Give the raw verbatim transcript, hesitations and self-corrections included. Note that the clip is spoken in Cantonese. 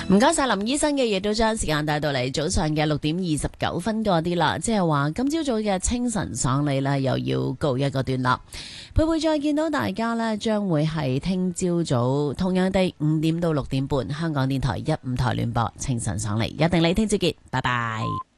唔該晒林醫生嘅，亦都將時間帶到嚟早上嘅六點二十九分多啲啦，即係話今朝早嘅清晨爽利呢，又要告一個段落。會唔會再見到大家呢？將會係聽朝早同樣地五點到六點半，香港電台一五台聯播清晨爽利，一定你聽朝見，拜拜。